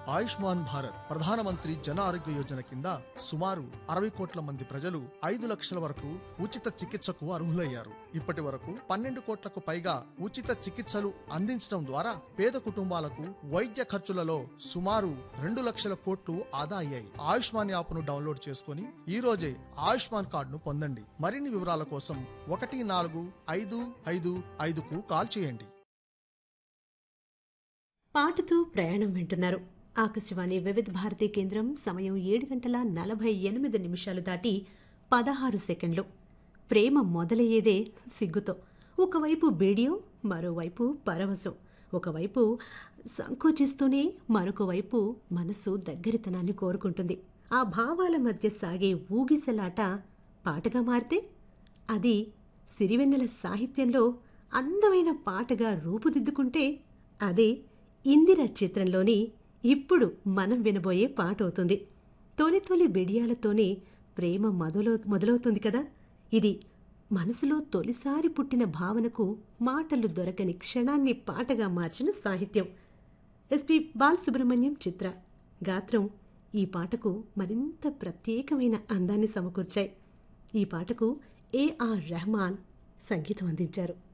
ఆయుష్మాన్ భారత్ ప్రధానమంత్రి జన ఆరోగ్య యోజన కింద సుమారు 60 కోట్ల మంది ప్రజలు 5 లక్షల వరకు ఉచిత చికిత్సకు అర్హులయ్యారు. ఇప్పటి వరకు 12 కోట్లకు పైగా ఉచిత చికిత్సలు అందించడం ద్వారా పేద కుటుంబాలకు వైద్య ఖర్చులలో సుమారు 2 లక్షల కోట్లు ఆదా అయ్యాయి. ఆయుష్మాన్ యాప్ను డౌన్లోడ్ చేసుకుని ఈ రోజే ఆయుష్మాన్ కార్డును పొందండి. మరిన్ని వివరాల కోసం 14555కు కాల్ చేయండి. పాటతో ప్రయాణం వింటున్నారు. ఆకాశవాణి వివిధ భారతి కేంద్రం. సమయం 7:48 దాటి 16 సెకండ్లు. ప్రేమ మొదలయ్యేదే సిగ్గుతో. ఒకవైపు బీడియం, మరోవైపు పరవశం. ఒకవైపు సంకోచిస్తూనే మరొక వైపు మనసు దగ్గరితనాన్ని కోరుకుంటుంది. ఆ భావాల మధ్య సాగే ఊగిసలాట పాటగా మారితే అది సిరివెన్నెల సాహిత్యంలో అందమైన పాటగా రూపుదిద్దుకుంటే అదే ఇందిర చిత్రంలోని ఇప్పుడు మనం వినబోయే పాట అవుతుంది. తొలి తొలి బిడియాలతోనే ప్రేమ మొదలవుతుంది కదా. ఇది మనసులో తొలిసారి పుట్టిన భావనకు మాటలు దొరకని క్షణాన్ని పాటగా మార్చిన సాహిత్యం. ఎస్పి బాలసుబ్రహ్మణ్యం చిత్ర గాత్రం ఈ పాటకు మరింత ప్రత్యేకమైన అందాన్ని సమకూర్చాయి. ఈ పాటకు ఏఆర్ రెహమాన్ సంగీతం అందించారు.